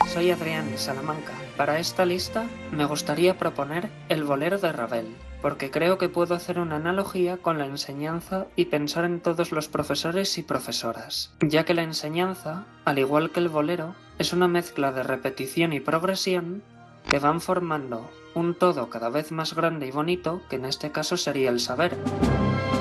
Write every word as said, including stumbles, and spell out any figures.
soy Adrián de Salamanca. Para esta lista me gustaría proponer el bolero de Ravel, porque creo que puedo hacer una analogía con la enseñanza y pensar en todos los profesores y profesoras, ya que la enseñanza, al igual que el bolero, es una mezcla de repetición y progresión que van formando un todo cada vez más grande y bonito, que en este caso sería el saber.